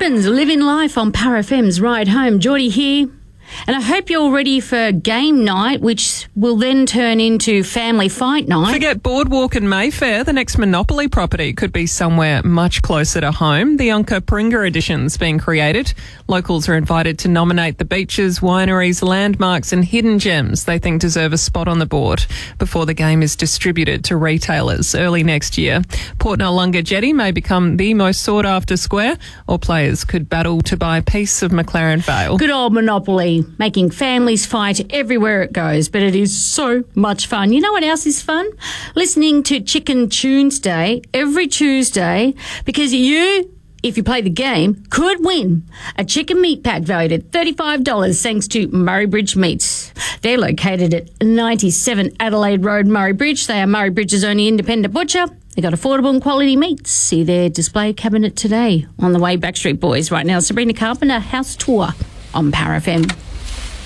Gibbons, living life on Power FM's Ride Home. Geordie here. And I hope you're ready for game night, which will then turn into family fight night. Forget Boardwalk and Mayfair. The next Monopoly property could be somewhere much closer to home. The Yunka Pringa edition's being created. Locals are invited to nominate the beaches, wineries, landmarks and hidden gems they think deserve a spot on the board before the game is distributed to retailers early next year. Port Noarlunga Jetty may become the most sought-after square, or players could battle to buy a piece of McLaren Vale. Good old Monopoly, making families fight everywhere it goes, but it is so much fun. You know what else is fun? Listening to Chicken Tuesday every Tuesday, because you, if you play the game, could win a chicken meat pack valued at $35 thanks to Murray Bridge Meats. They're located at 97 Adelaide Road, Murray Bridge. They are Murray Bridge's only independent butcher. They got affordable and quality meats. See their display cabinet today on the way Backstreet Boys. Right now, Sabrina Carpenter, House Tour on Power FM.